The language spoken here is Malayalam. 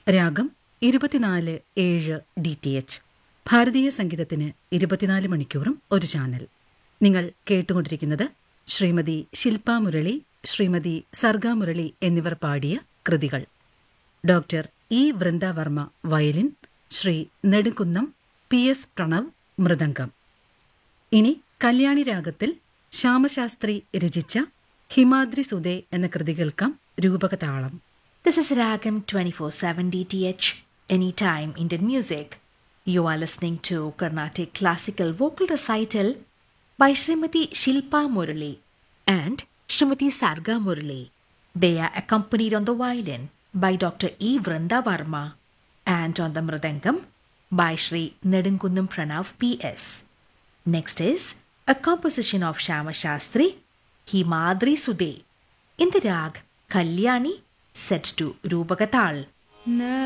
രാഗം 24/7 DTH. ഭാരതീയ സംഗീതത്തിന് 24 മണിക്കൂറും ഒരു ചാനൽ. നിങ്ങൾ കേട്ടുകൊണ്ടിരിക്കുന്നത് ശ്രീമതി ശില്പ മുരളി, ശ്രീമതി സർഗ മുരളി എന്നിവർ പാടിയ കൃതികൾ. Doctor E Vrinda Varma violin, Shri നെടുക്കുന്നം PS Pranav mridangam. ഇനി കല്യാണി രാഗത്തിൽ ശ്യാമശാസ്ത്രി രചിച്ച ഹിമാദ്രി സുധേ എന്ന കൃതി കേൾക്കാം. രൂപകതാളം. This is Ragam 24/7 DTH, anytime Indian music. You are listening to Carnatic classical vocal recital by Srimati Shilpa Murali and Srimati Sarga Murali. They are accompanied on the violin by Dr. E. Vrinda Varma and on the mridangam by Sri Nedunkunnam Pranav PS. Next is a composition of Shama Shastri, Himadri Sudhe, in the rag Kalyani, set to Rupakatal.